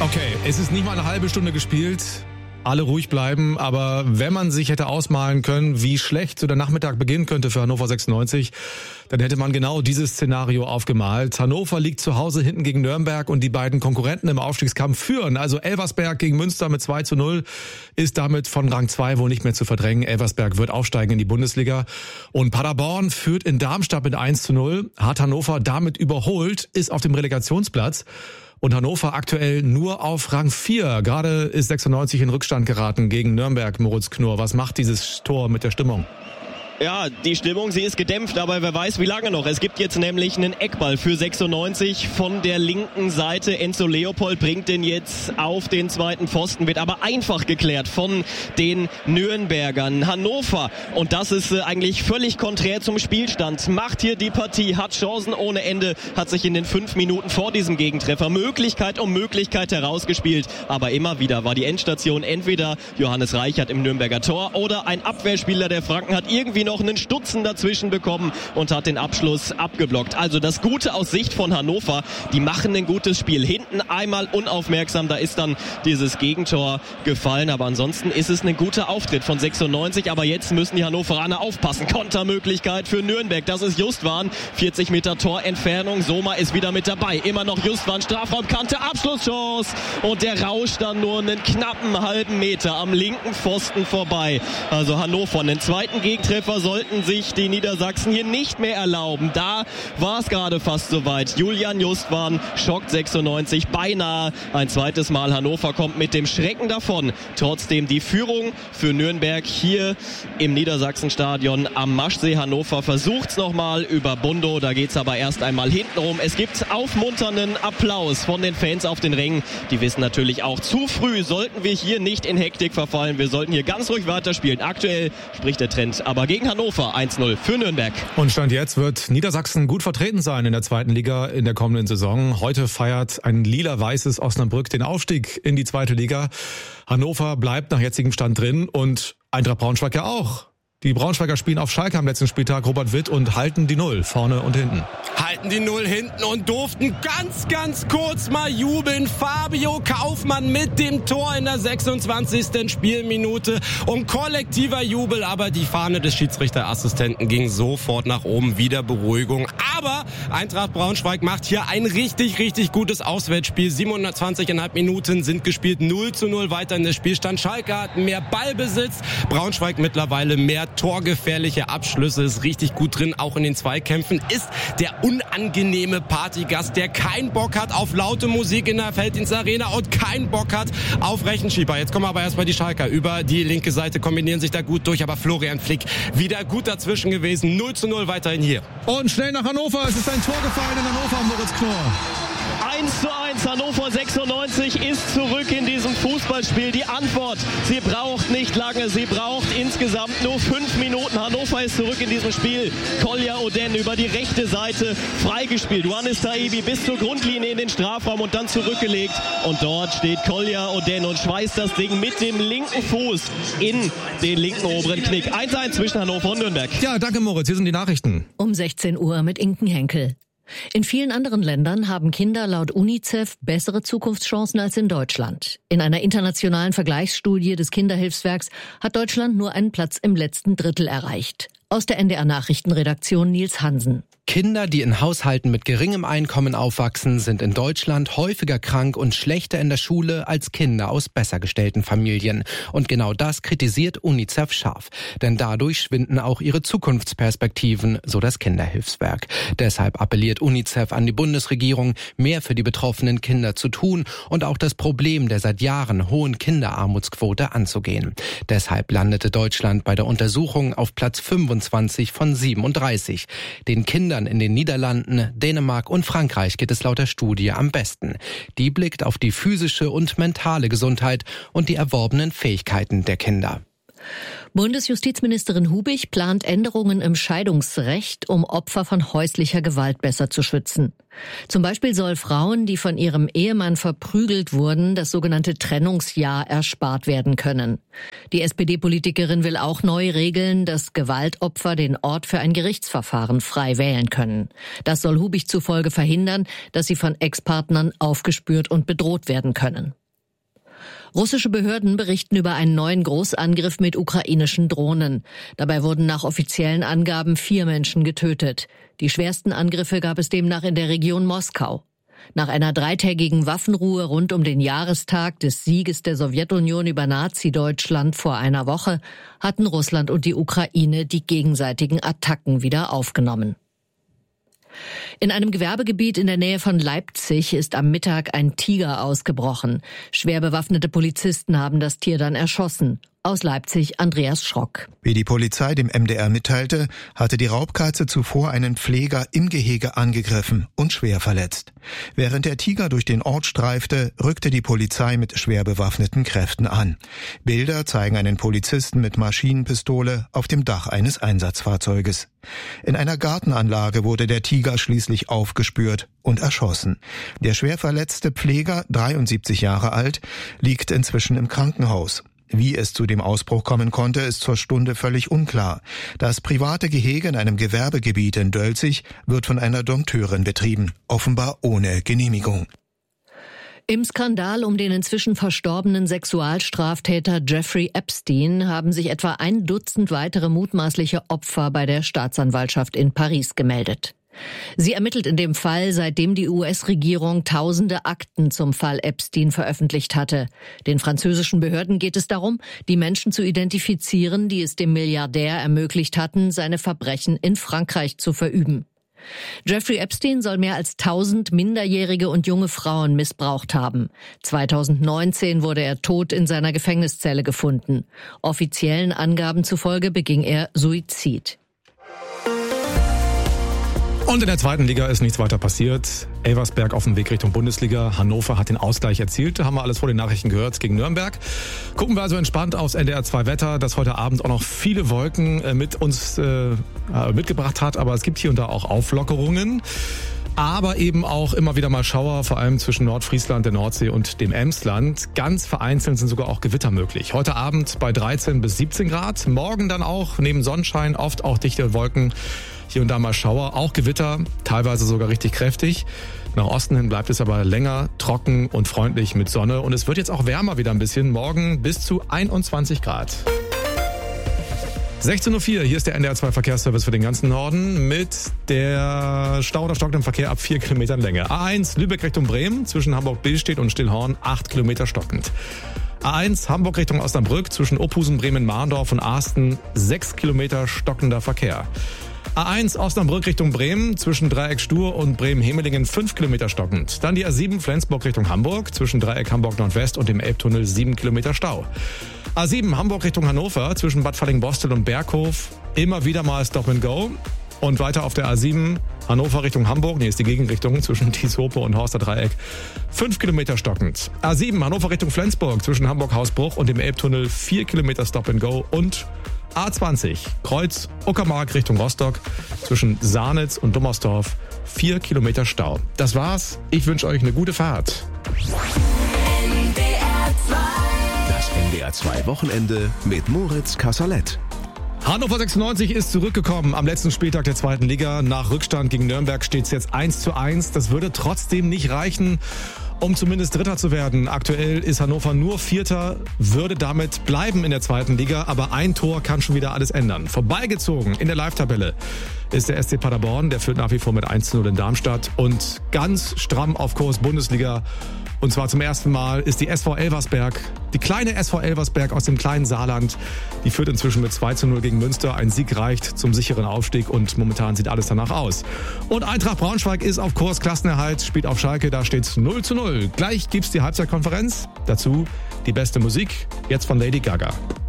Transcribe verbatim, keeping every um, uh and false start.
Okay, es ist nicht mal eine halbe Stunde gespielt. Alle ruhig bleiben, aber wenn man sich hätte ausmalen können, wie schlecht so der Nachmittag beginnen könnte für Hannover sechsundneunzig, dann hätte man genau dieses Szenario aufgemalt. Hannover liegt zu Hause hinten gegen Nürnberg und die beiden Konkurrenten im Aufstiegskampf führen. Also Elversberg gegen Münster mit zwei zu null ist damit von Rang zwei wohl nicht mehr zu verdrängen. Elversberg wird aufsteigen in die Bundesliga. Und Paderborn führt in Darmstadt mit eins zu null, hat Hannover damit überholt, ist auf dem Relegationsplatz. Und Hannover aktuell nur auf Rang vier. Gerade ist sechsundneunzig in Rückstand geraten gegen Nürnberg, Moritz Knorr. Was macht dieses Tor mit der Stimmung? Ja, die Stimmung, sie ist gedämpft, aber wer weiß, wie lange noch. Es gibt jetzt nämlich einen Eckball für sechsundneunzig von der linken Seite. Enzo Leopold bringt den jetzt auf den zweiten Pfosten, wird aber einfach geklärt von den Nürnbergern. Hannover, und das ist äh, eigentlich völlig konträr zum Spielstand, macht hier die Partie, hat Chancen ohne Ende, hat sich in den fünf Minuten vor diesem Gegentreffer Möglichkeit um Möglichkeit herausgespielt. Aber immer wieder war die Endstation entweder Johannes Reichert im Nürnberger Tor oder ein Abwehrspieler der Franken hat irgendwie noch noch einen Stutzen dazwischen bekommen und hat den Abschluss abgeblockt. Also das Gute aus Sicht von Hannover, die machen ein gutes Spiel. Hinten einmal unaufmerksam, da ist dann dieses Gegentor gefallen, aber ansonsten ist es ein guter Auftritt von sechsundneunzig, aber jetzt müssen die Hannoveraner aufpassen. Kontermöglichkeit für Nürnberg, das ist Justwan, vierzig Meter Torentfernung, Soma ist wieder mit dabei, immer noch Justwan, Strafraumkante, Abschlusschance und der rauscht dann nur einen knappen halben Meter am linken Pfosten vorbei. Also Hannover, einen zweiten Gegentreffer sollten sich die Niedersachsen hier nicht mehr erlauben. Da war es gerade fast soweit. Julian Justwan schockt sechsundneunzig beinahe. Ein zweites Mal Hannover kommt mit dem Schrecken davon. Trotzdem die Führung für Nürnberg hier im Niedersachsenstadion am Maschsee. Hannover versucht es nochmal über Bundo. Da geht es aber erst einmal hintenrum. Es gibt aufmunternden Applaus von den Fans auf den Rängen. Die wissen natürlich auch, zu früh sollten wir hier nicht in Hektik verfallen. Wir sollten hier ganz ruhig weiterspielen. Aktuell spricht der Trend aber gegen Hannover eins null für Nürnberg. Und Stand jetzt wird Niedersachsen gut vertreten sein in der zweiten Liga in der kommenden Saison. Heute feiert ein lila-weißes Osnabrück den Aufstieg in die zweite Liga. Hannover bleibt nach jetzigem Stand drin und Eintracht Braunschweig ja auch. Die Braunschweiger spielen auf Schalke am letzten Spieltag, Robert Witt, und halten die Null vorne und hinten. Halten die Null hinten und durften ganz, ganz kurz mal jubeln. Fabio Kaufmann mit dem Tor in der sechsundzwanzigsten Spielminute und kollektiver Jubel. Aber die Fahne des Schiedsrichterassistenten ging sofort nach oben. Wieder Beruhigung. Aber Eintracht Braunschweig macht hier ein richtig, richtig gutes Auswärtsspiel. siebenhundertzwanzig Komma fünf Minuten sind gespielt. null zu null weiter in der Spielstand. Schalke hat mehr Ballbesitz. Braunschweig mittlerweile mehr torgefährliche Abschlüsse, ist richtig gut drin, auch in den Zweikämpfen, ist der unangenehme Partygast, der keinen Bock hat auf laute Musik in der Felddienstarena und keinen Bock hat auf Rechenschieber. Jetzt kommen aber erstmal die Schalker über die linke Seite, kombinieren sich da gut durch, aber Florian Flick wieder gut dazwischen gewesen. null zu null weiterhin hier. Und schnell nach Hannover, es ist ein Tor gefallen in Hannover, Moritz Knorr. eins zu eins, Hannover sechsundneunzig ist zurück in diesem Fußballspiel. Die Antwort, sie braucht nicht lange, sie braucht insgesamt nur fünf Minuten. Hannover ist zurück in diesem Spiel. Kolja Oden über die rechte Seite freigespielt. Juanis Taibi bis zur Grundlinie in den Strafraum und dann zurückgelegt. Und dort steht Kolja Oden und schweißt das Ding mit dem linken Fuß in den linken oberen Knick. eins zu eins zwischen Hannover und Nürnberg. Ja, danke Moritz, hier sind die Nachrichten. Um sechzehn Uhr mit Inken Henkel. In vielen anderen Ländern haben Kinder laut UNICEF bessere Zukunftschancen als in Deutschland. In einer internationalen Vergleichsstudie des Kinderhilfswerks hat Deutschland nur einen Platz im letzten Drittel erreicht. Aus der N D R-Nachrichtenredaktion Nils Hansen. Kinder, die in Haushalten mit geringem Einkommen aufwachsen, sind in Deutschland häufiger krank und schlechter in der Schule als Kinder aus besser gestellten Familien. Und genau das kritisiert UNICEF scharf. Denn dadurch schwinden auch ihre Zukunftsperspektiven, so das Kinderhilfswerk. Deshalb appelliert UNICEF an die Bundesregierung, mehr für die betroffenen Kinder zu tun und auch das Problem der seit Jahren hohen Kinderarmutsquote anzugehen. Deshalb landete Deutschland bei der Untersuchung auf Platz fünfundzwanzig von siebenunddreißig. Den Kindern in den Niederlanden, Dänemark und Frankreich geht es laut der Studie am besten. Die blickt auf die physische und mentale Gesundheit und die erworbenen Fähigkeiten der Kinder. Bundesjustizministerin Hubig plant Änderungen im Scheidungsrecht, um Opfer von häuslicher Gewalt besser zu schützen. Zum Beispiel soll Frauen, die von ihrem Ehemann verprügelt wurden, das sogenannte Trennungsjahr erspart werden können. Die S P D-Politikerin will auch neu regeln, dass Gewaltopfer den Ort für ein Gerichtsverfahren frei wählen können. Das soll Hubig zufolge verhindern, dass sie von Ex-Partnern aufgespürt und bedroht werden können. Russische Behörden berichten über einen neuen Großangriff mit ukrainischen Drohnen. Dabei wurden nach offiziellen Angaben vier Menschen getötet. Die schwersten Angriffe gab es demnach in der Region Moskau. Nach einer dreitägigen Waffenruhe rund um den Jahrestag des Sieges der Sowjetunion über Nazi-Deutschland vor einer Woche hatten Russland und die Ukraine die gegenseitigen Attacken wieder aufgenommen. In einem Gewerbegebiet in der Nähe von Leipzig ist am Mittag ein Tiger ausgebrochen. Schwer bewaffnete Polizisten haben das Tier dann erschossen. Aus Leipzig Andreas Schrock. Wie die Polizei dem M D R mitteilte, hatte die Raubkatze zuvor einen Pfleger im Gehege angegriffen und schwer verletzt. Während der Tiger durch den Ort streifte, rückte die Polizei mit schwer bewaffneten Kräften an. Bilder zeigen einen Polizisten mit Maschinenpistole auf dem Dach eines Einsatzfahrzeuges. In einer Gartenanlage wurde der Tiger schließlich aufgespürt und erschossen. Der schwer verletzte Pfleger, dreiundsiebzig Jahre alt, liegt inzwischen im Krankenhaus. Wie es zu dem Ausbruch kommen konnte, ist zur Stunde völlig unklar. Das private Gehege in einem Gewerbegebiet in Dölzig wird von einer Dompteurin betrieben, offenbar ohne Genehmigung. Im Skandal um den inzwischen verstorbenen Sexualstraftäter Jeffrey Epstein haben sich etwa ein Dutzend weitere mutmaßliche Opfer bei der Staatsanwaltschaft in Paris gemeldet. Sie ermittelt in dem Fall, seitdem die U S-Regierung tausende Akten zum Fall Epstein veröffentlicht hatte. Den französischen Behörden geht es darum, die Menschen zu identifizieren, die es dem Milliardär ermöglicht hatten, seine Verbrechen in Frankreich zu verüben. Jeffrey Epstein soll mehr als tausend Minderjährige und junge Frauen missbraucht haben. zweitausendneunzehn wurde er tot in seiner Gefängniszelle gefunden. Offiziellen Angaben zufolge beging er Suizid. Und in der zweiten Liga ist nichts weiter passiert. Elversberg auf dem Weg Richtung Bundesliga. Hannover hat den Ausgleich erzielt. Da haben wir alles vor den Nachrichten gehört gegen Nürnberg. Gucken wir also entspannt aufs N D R zwei Wetter, das heute Abend auch noch viele Wolken mit uns äh, mitgebracht hat. Aber es gibt hier und da auch Auflockerungen. Aber eben auch immer wieder mal Schauer, vor allem zwischen Nordfriesland, der Nordsee und dem Emsland. Ganz vereinzelt sind sogar auch Gewitter möglich. Heute Abend bei dreizehn bis siebzehn Grad. Morgen dann auch neben Sonnenschein oft auch dichte Wolken. Hier und da mal Schauer, auch Gewitter, teilweise sogar richtig kräftig. Nach Osten hin bleibt es aber länger, trocken und freundlich mit Sonne. Und es wird jetzt auch wärmer wieder ein bisschen. Morgen bis zu einundzwanzig Grad. sechzehn Uhr vier, hier ist der N D R zwei Verkehrsservice für den ganzen Norden mit der Stau oder stockendem Verkehr ab vier Kilometern Länge. A eins Lübeck Richtung Bremen zwischen Hamburg-Billstedt und Stillhorn acht Kilometer stockend. A eins Hamburg Richtung Osnabrück zwischen Ophusen, Bremen, Mahndorf und Ahsten sechs Kilometer stockender Verkehr. A eins Osnabrück Richtung Bremen zwischen Dreieck Stur und Bremen-Hemelingen fünf Kilometer stockend. Dann die A sieben Flensburg Richtung Hamburg zwischen Dreieck Hamburg Nordwest und dem Elbtunnel sieben Kilometer Stau. A sieben Hamburg Richtung Hannover zwischen Bad Falling-Bostel und Berghof immer wieder mal Stop and Go. Und weiter auf der A sieben Hannover Richtung Hamburg, nee, ist die Gegenrichtung zwischen Dieshope und Horster Dreieck, fünf Kilometer stockend. A sieben Hannover Richtung Flensburg zwischen Hamburg-Hausbruch und dem Elbtunnel vier Kilometer Stop and Go. Und A zwanzig Kreuz Uckermark Richtung Rostock zwischen Sahnitz und Dummersdorf vier Kilometer Stau. Das war's. Ich wünsche euch eine gute Fahrt. N D R zwei. Das N D R zwei Wochenende mit Moritz Kasserlet. Hannover sechsundneunzig ist zurückgekommen am letzten Spieltag der zweiten Liga. Nach Rückstand gegen Nürnberg steht es jetzt eins zu eins. Das würde trotzdem nicht reichen, um zumindest Dritter zu werden. Aktuell ist Hannover nur Vierter, würde damit bleiben in der zweiten Liga. Aber ein Tor kann schon wieder alles ändern. Vorbeigezogen in der Live-Tabelle ist der S C Paderborn. Der führt nach wie vor mit eins zu null in Darmstadt. Und ganz stramm auf Kurs Bundesliga. Und zwar zum ersten Mal ist die S V Elversberg, die kleine S V Elversberg aus dem kleinen Saarland, die führt inzwischen mit zwei zu null gegen Münster. Ein Sieg reicht zum sicheren Aufstieg und momentan sieht alles danach aus. Und Eintracht Braunschweig ist auf Kurs Klassenerhalt, spielt auf Schalke, da steht's null zu null. Gleich gibt's die Halbzeitkonferenz, dazu die beste Musik, jetzt von Lady Gaga.